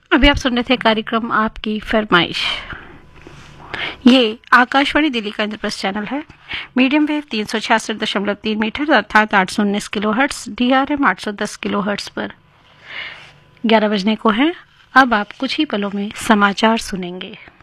अभी आप सुन रहे थे कार्यक्रम आपकी फरमाइश। ये आकाशवाणी दिल्ली का इंद्रप्रस्थ चैनल है। मीडियम वेव 366.3 मीटर अर्थात 819 किलोहर्ट्ज, DRM 810 किलोहर्ट्ज पर 11 बजने को है। अब आप कुछ ही पलों में समाचार सुनेंगे।